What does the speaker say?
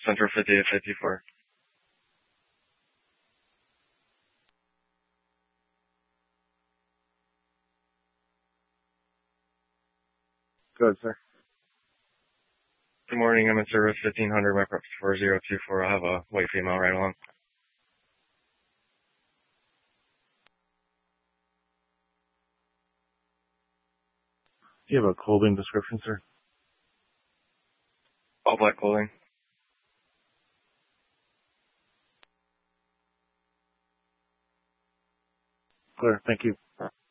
Center 5854. Good, sir. Good morning. I'm in service 1500, my prep 4024. I have a white female right along. Do you have a clothing description, sir? All black clothing. Clear. Thank you.